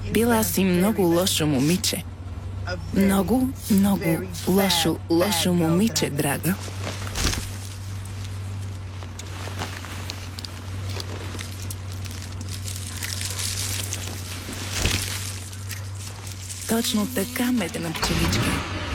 Била си много лошо момиче. Много, много лошо момиче, драга. Точно така, медена пчеличка.